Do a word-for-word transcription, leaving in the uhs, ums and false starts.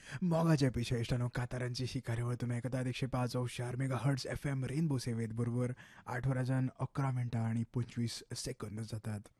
मोगाच्या पेशा इष्टानो कातारांची शिकाऱ्यावर तुम्ही एखादा एकशे पाच ऑफ चार mega hertz F M rainbow सेवेत बरोबर आठ वरांच्यान अकरा मिनटां आणि पंचवीस सेकंद जातात.